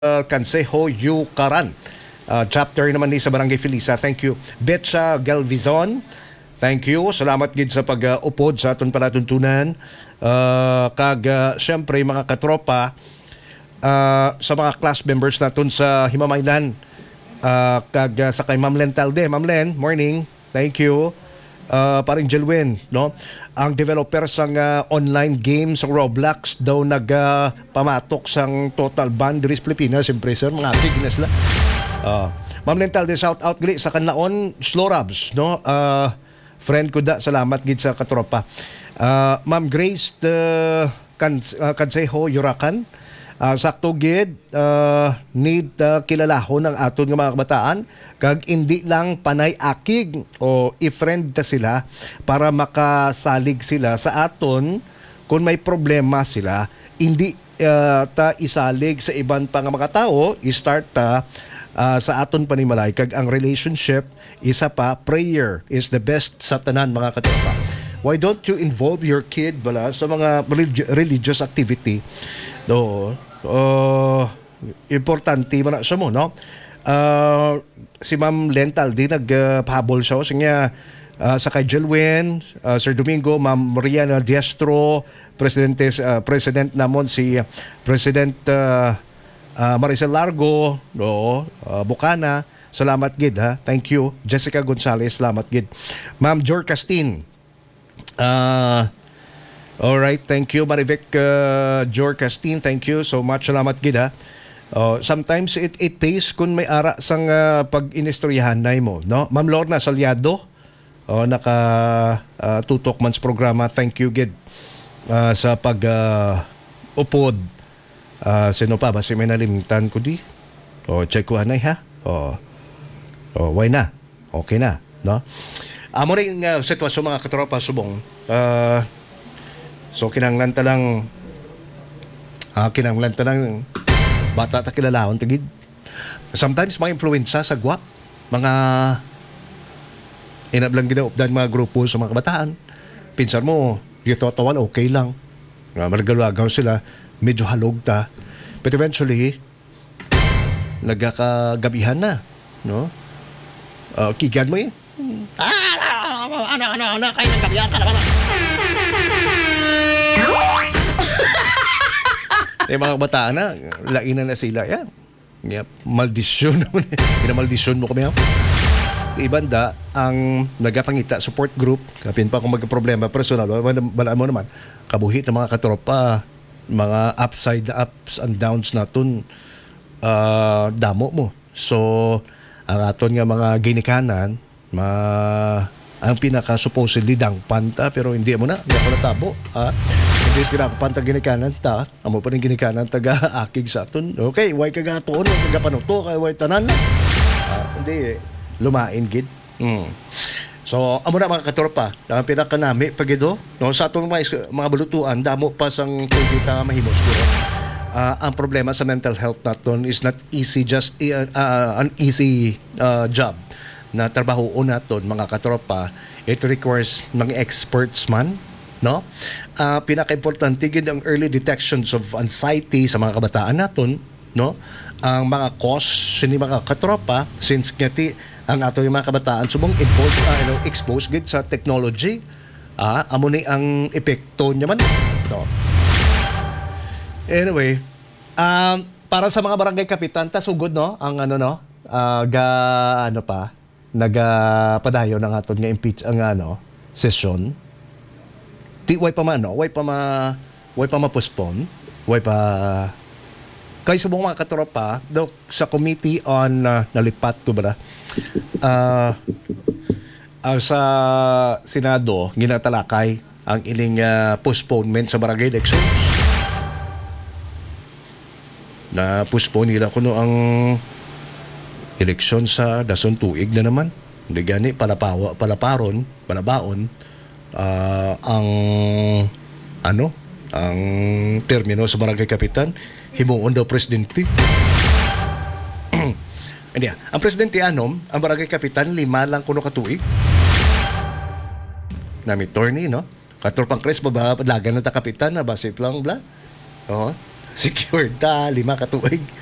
Cansejo Yucaran. Chapter naman ni sa Barangay Felisa. Thank you. Betcha Galvizon. Thank you. Salamat gid sa pag-upod sa aton palatuntunan. Siyempre mga katropa, sa mga class members naton sa Himamaylan. Sa kay Ma'am Len Talde. Ma'am Len, morning. Thank you. Paring Jelwin, no? Ang developer sang online game sa Roblox daw nagpamatok sang total ban diri sa Pilipinas, siyempre sir, mga bigness la. Ma'am Lental, de shout out gali sa kanlaon Slorabs, no? Friend ko da, salamat gid sa katropa. Ma'am Grace Cansejo Yurakan, sakto gid, need kilalahon ang aton nga mga kabataan kag hindi lang panay akig o i-friend ta sila para makasalig sila sa aton kung may problema sila, hindi ta isalig sa ibang pang mga tao, i-start ta sa aton panimalay kag ang relationship isa pa, prayer is the best sa tanan mga katropa. Why don't you involve your kid bala sa mga religious activity? Do importante man sa mo, no? Si Ma'am Lental di nagpahabol siya sa kay Jelwin, Sir Domingo, Ma'am Mariana Diestro, President namon si President Maricel Largo, no, Bucana, salamat gid ha. Thank you. Jessica Gonzalez, salamat gid. Ma'am Jor Castin. All right, thank you Marivic Jor Castin, thank you so much. Salamat gid ha. Sometimes it pays kun may ara sang pag-inistoryahan nay mo, no? Ma'am Lorna Salyado, naka tutok man sa programa. Thank you gid sa pag upod. Sino pa ba si may nalimtan ko di? Check ko anay ha. Why na? Okay na, no? Amo ring sitwasyon mga katropa subong. So kinanglan ta lang bata ta kilalahon tagid. Sometimes mga influensya sa gwap, mga inablang ginaupdan mga grupo sa mga kabataan. Pinsan mo, dito tawan okay lang. Margalagaw sila, medyo halog ta. But eventually, nagkakagabihan na, no? Kigan mo eh. Ano, kayo naggabihan ka naman. Mga bataan na, lainan na sila. Yan. Maldisyon naman. Pinamaldisyon mo kami. Ibanda, ang nagapangita support group, kapin pa kung magka-problema personal, balaan mo naman, kabuhit ng mga katropa, mga ups and downs natin, damo mo. So, ang aton nga mga ginikanan, ang pinaka supposedly dangpanta, pero hindi mo na, hindi ako natabo. Hindi sila pantag ginikanan ta, amo pa rin ginikanan taga-akig sa aton. Okay, why kagatuon, why kagapanuto, kay why tanan na. Hindi, lumain gid. So, amo na mga katropa, ang pinakanami pagido, no, sa atong mga balutuan, damo pa sang pwede ta mahimos siguro. Ang problema sa mental health naton is not easy, just an easy job na trabaho naton mga katropa. It requires mga experts man, no? Pinaka-importante gid ang early detections of anxiety sa mga kabataan naton, no? Ang mga cause ni mga katropa, since ngati ang ato yung mga kabataan subong exposed gid sa technology, amo ni ang epekto niya man, no? Anyway, para sa mga barangay kapitan, sugod no ang nagapadayo ng aton nga impeach ang session. Way pa ma-postpone, kay subong mga katropa daw sa committee on nalipat ko ba sa Senado ginatalakay ang ining postponement sa barangay elections. Na postpone nila kuno ang eleksyon sa dason tuig na naman. Hindi gani palabaon ang termino sa barangay kapitan himuon daw presidente. Hindi, ang presidente ang barangay kapitan 5 lang kuno ka tuig. Nami attorney, no? Katropang Cres ba padlagan na ta kapitan na basip lang bla. Secured ta 5 ka tuig.